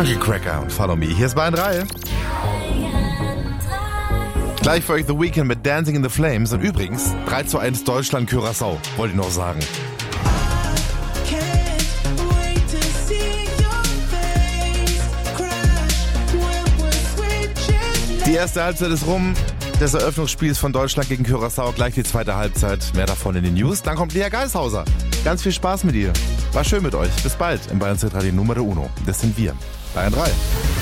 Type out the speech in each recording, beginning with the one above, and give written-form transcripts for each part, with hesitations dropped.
Danke, Cracker und Follow Me. Hier ist Bayern 3. Gleich für euch The Weeknd mit Dancing in the Flames. Und übrigens 3:1 Deutschland Curaçao, wollte ich noch sagen. Die erste Halbzeit ist rum. Des Eröffnungsspiels von Deutschland gegen Curaçao. Gleich die zweite Halbzeit. Mehr davon in den News. Dann kommt Lea Geishauser. Ganz viel Spaß mit ihr. War schön mit euch. Bis bald im Bayern Radio Numero Uno. Das sind wir. Bayern 3.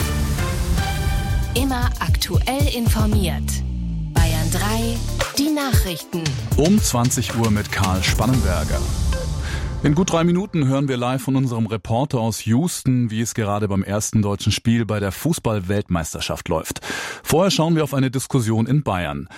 Immer aktuell informiert. Bayern 3, die Nachrichten. Um 20 Uhr mit Karl Spannenberger. In gut 3 Minuten hören wir live von unserem Reporter aus Houston, wie es gerade beim ersten deutschen Spiel bei der Fußball-Weltmeisterschaft läuft. Vorher schauen wir auf eine Diskussion in Bayern.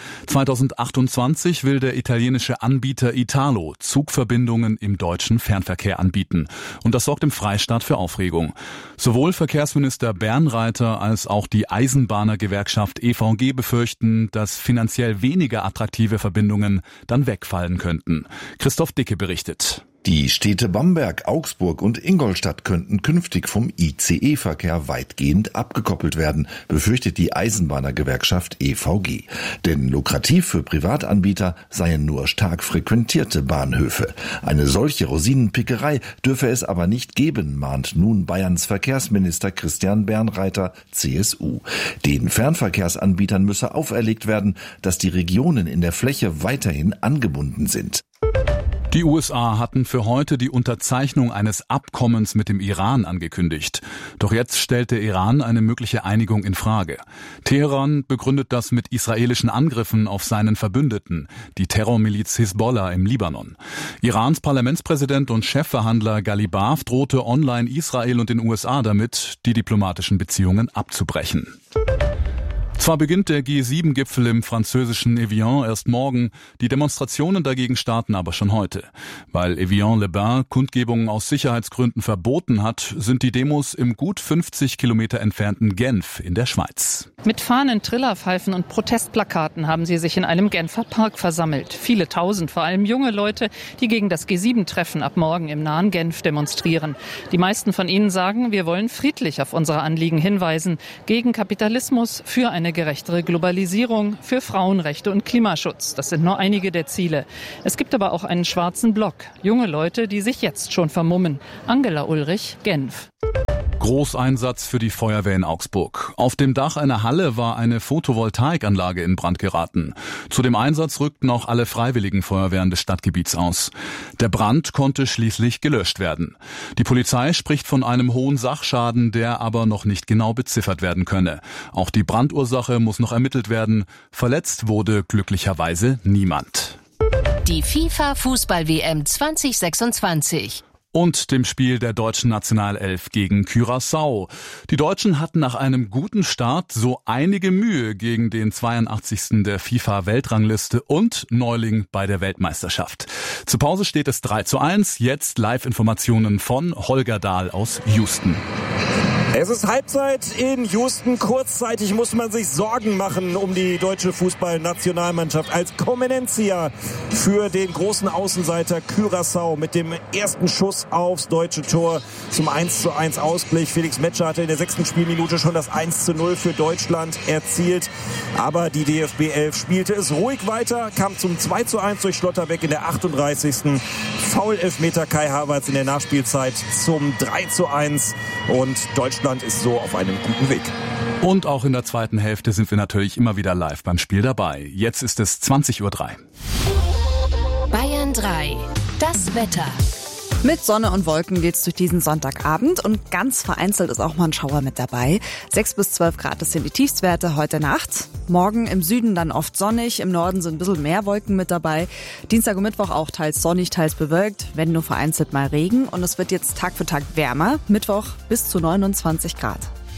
2028 will der italienische Anbieter Italo Zugverbindungen im deutschen Fernverkehr anbieten. Und das sorgt im Freistaat für Aufregung. Sowohl Verkehrsminister Bernreiter als auch die Eisenbahnergewerkschaft EVG befürchten, dass finanziell weniger attraktive Verbindungen dann wegfallen könnten. Christoph Dicke berichtet. Die Städte Bamberg, Augsburg und Ingolstadt könnten künftig vom ICE-Verkehr weitgehend abgekoppelt werden, befürchtet die Eisenbahnergewerkschaft EVG. Denn lukrativ für Privatanbieter seien nur stark frequentierte Bahnhöfe. Eine solche Rosinenpickerei dürfe es aber nicht geben, mahnt nun Bayerns Verkehrsminister Christian Bernreiter, CSU. Den Fernverkehrsanbietern müsse auferlegt werden, dass die Regionen in der Fläche weiterhin angebunden sind. Die USA hatten für heute die Unterzeichnung eines Abkommens mit dem Iran angekündigt. Doch jetzt stellt der Iran eine mögliche Einigung in Frage. Teheran begründet das mit israelischen Angriffen auf seinen Verbündeten, die Terrormiliz Hisbollah im Libanon. Irans Parlamentspräsident und Chefverhandler Ghalibaf drohte online Israel und den USA damit, die diplomatischen Beziehungen abzubrechen. Zwar beginnt der G7-Gipfel im französischen Evian erst morgen, die Demonstrationen dagegen starten aber schon heute. Weil Evian-les-Bains Kundgebungen aus Sicherheitsgründen verboten hat, sind die Demos im gut 50 Kilometer entfernten Genf in der Schweiz. Mit Fahnen, Trillerpfeifen und Protestplakaten haben sie sich in einem Genfer Park versammelt. Viele Tausend, vor allem junge Leute, die gegen das G7-Treffen ab morgen im nahen Genf demonstrieren. Die meisten von ihnen sagen, wir wollen friedlich auf unsere Anliegen hinweisen, gegen Kapitalismus, für eine gerechtere Globalisierung, für Frauenrechte und Klimaschutz. Das sind nur einige der Ziele. Es gibt aber auch einen schwarzen Block. Junge Leute, die sich jetzt schon vermummen. Angela Ulrich, Genf. Großeinsatz für die Feuerwehr in Augsburg. Auf dem Dach einer Halle war eine Photovoltaikanlage in Brand geraten. Zu dem Einsatz rückten auch alle freiwilligen Feuerwehren des Stadtgebiets aus. Der Brand konnte schließlich gelöscht werden. Die Polizei spricht von einem hohen Sachschaden, der aber noch nicht genau beziffert werden könne. Auch die Brandursache muss noch ermittelt werden. Verletzt wurde glücklicherweise niemand. Die FIFA-Fußball-WM 2026. Und dem Spiel der deutschen Nationalelf gegen Curaçao. Die Deutschen hatten nach einem guten Start so einige Mühe gegen den 82. der FIFA-Weltrangliste und Neuling bei der Weltmeisterschaft. Zur Pause steht es 3:1. Jetzt Live-Informationen von Holger Dahl aus Houston. Es ist Halbzeit in Houston. Kurzzeitig muss man sich Sorgen machen um die deutsche Fußballnationalmannschaft als Conveniencia für den großen Außenseiter Curaçao mit dem ersten Schuss aufs deutsche Tor zum 1:1 Ausgleich. Felix Metscher hatte in der 6. Spielminute schon das 1:0 für Deutschland erzielt. Aber die DFB 11 spielte es ruhig weiter, kam zum 2:1 durch Schlotterbeck in der 38. Foul-Elfmeter Kai Havertz in der Nachspielzeit zum 3:1 und Deutschland ist so auf einem guten Weg. Und auch in der zweiten Hälfte sind wir natürlich immer wieder live beim Spiel dabei. Jetzt ist es 20:03 Uhr. Bayern 3, das Wetter. Mit Sonne und Wolken geht's durch diesen Sonntagabend und ganz vereinzelt ist auch mal ein Schauer mit dabei. 6 bis 12 Grad, das sind die Tiefstwerte heute Nacht. Morgen im Süden dann oft sonnig, im Norden sind ein bisschen mehr Wolken mit dabei. Dienstag und Mittwoch auch teils sonnig, teils bewölkt, wenn nur vereinzelt mal Regen. Und es wird jetzt Tag für Tag wärmer, Mittwoch bis zu 29 Grad.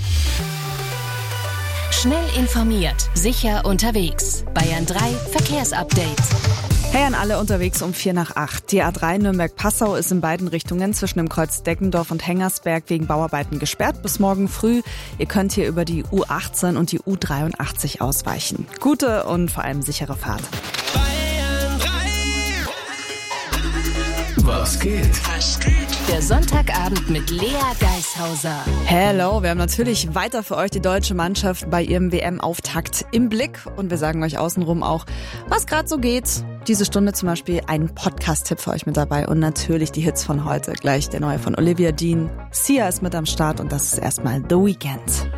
Schnell informiert, sicher unterwegs. Bayern 3 Verkehrsupdate. Hey an alle unterwegs um 7:45. Die A3 Nürnberg-Passau ist in beiden Richtungen zwischen dem Kreuz Deggendorf und Hengersberg wegen Bauarbeiten gesperrt bis morgen früh. Ihr könnt hier über die U18 und die U83 ausweichen. Gute und vor allem sichere Fahrt. Bayern 3. Was geht? Der Sonntagabend mit Lea Geishauser. Hello, wir haben natürlich weiter für euch die deutsche Mannschaft bei ihrem WM-Auftakt im Blick. Und wir sagen euch außenrum auch, was gerade so geht. Diese Stunde zum Beispiel ein Podcast-Tipp für euch mit dabei. Und natürlich die Hits von heute. Gleich der neue von Olivia Dean. Sia ist mit am Start und das ist erstmal The Weeknd.